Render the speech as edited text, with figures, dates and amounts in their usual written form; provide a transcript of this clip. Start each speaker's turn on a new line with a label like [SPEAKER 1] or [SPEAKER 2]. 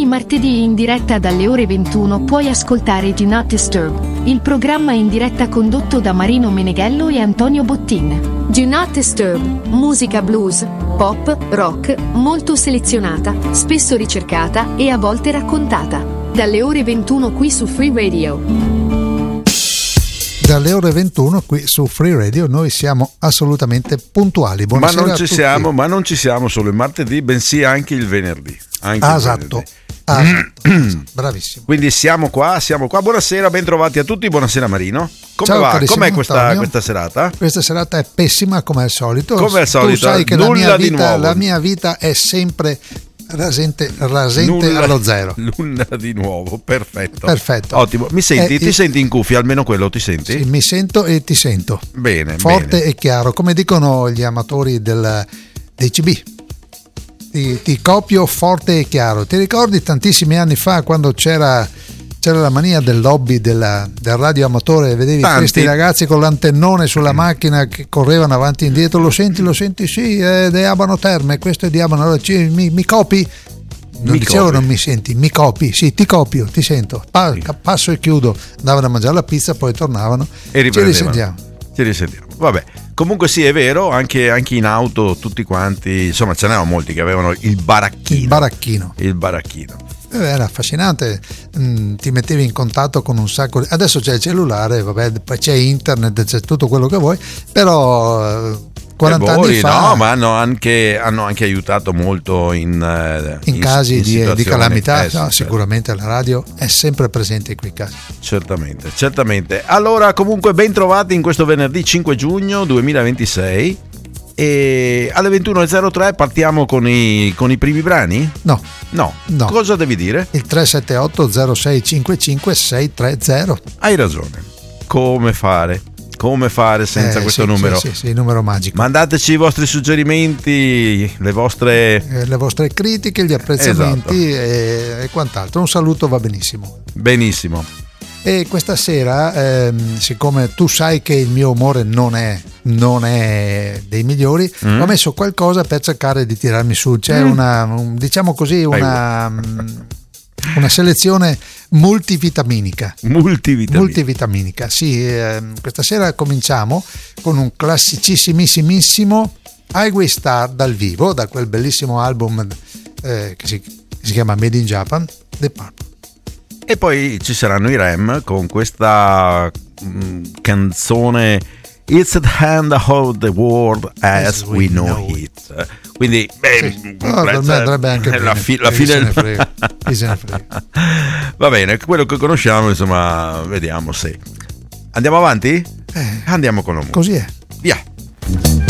[SPEAKER 1] martedì in diretta dalle ore 21 puoi ascoltare Do Not Disturb, il programma in diretta condotto da Marino Meneghello e Antonio Bottin. Do Not Disturb, musica blues, pop, rock, molto selezionata, spesso ricercata e a volte raccontata. Dalle ore 21 qui su Free Radio.
[SPEAKER 2] Dalle ore 21 qui su Free Radio noi siamo assolutamente puntuali. Buonasera
[SPEAKER 3] ma non ci siamo solo il martedì, bensì anche il venerdì.
[SPEAKER 2] Esatto. Bravissimo.
[SPEAKER 3] Quindi siamo qua. Buonasera, ben trovati a tutti. Buonasera Marino. Come
[SPEAKER 2] ciao,
[SPEAKER 3] va? Com'è questa serata?
[SPEAKER 2] Questa serata è pessima come al solito.
[SPEAKER 3] Come al solito.
[SPEAKER 2] Tu sai che
[SPEAKER 3] la
[SPEAKER 2] mia vita è sempre rasente allo zero.
[SPEAKER 3] Nulla di nuovo, perfetto.
[SPEAKER 2] Ottimo.
[SPEAKER 3] Mi senti? Ti senti in cuffia? Almeno quello ti senti?
[SPEAKER 2] Sì, mi sento e ti sento.
[SPEAKER 3] Bene.
[SPEAKER 2] Forte e chiaro, come dicono gli amatori dei CB. Ti copio forte e chiaro. Ti ricordi tantissimi anni fa quando c'era la mania del lobby del radio amatore, vedevi questi ragazzi con l'antennone sulla macchina che correvano avanti e indietro, lo senti, sì, è di Abano Terme, questo è di Abano, allora, mi copi? Non dicevo non mi senti, mi copi? Sì, ti copio, ti sento, passo e chiudo, andavano a mangiare la pizza, poi tornavano
[SPEAKER 3] e ci risentiamo. Vabbè, comunque sì, è vero, anche in auto tutti quanti, insomma ce n'erano molti che avevano il baracchino. Era
[SPEAKER 2] affascinante, ti mettevi in contatto con un sacco adesso c'è il cellulare, vabbè, poi c'è internet, c'è tutto quello che vuoi, però 40 anni fa
[SPEAKER 3] ma hanno anche aiutato molto in
[SPEAKER 2] casi di calamità. Sicuramente la radio è sempre presente in quei casi.
[SPEAKER 3] Certamente. Allora, comunque ben trovati in questo venerdì 5 giugno 2026 e alle 21.03 partiamo con i primi brani?
[SPEAKER 2] No.
[SPEAKER 3] Cosa devi dire?
[SPEAKER 2] Il 378 0655 630.
[SPEAKER 3] Hai ragione. Come fare senza questo numero?
[SPEAKER 2] Sì, il numero magico.
[SPEAKER 3] Mandateci i vostri suggerimenti, le vostre
[SPEAKER 2] critiche, gli apprezzamenti, esatto. e quant'altro. Un saluto va benissimo. E questa sera, siccome tu sai che il mio umore non è dei migliori, ho messo qualcosa per cercare di tirarmi su. C'è una selezione multivitaminica. Sì, questa sera cominciamo con un classicissimissimo Highway Star dal vivo, da quel bellissimo album che si chiama Made in Japan, The Purple.
[SPEAKER 3] E poi ci saranno i Rem con questa canzone It's the Hand of the World as we know it. Quindi
[SPEAKER 2] andrebbe anche
[SPEAKER 3] la fine va bene, quello che conosciamo, insomma, vediamo se andiamo avanti. Andiamo con la musica.
[SPEAKER 2] Così è.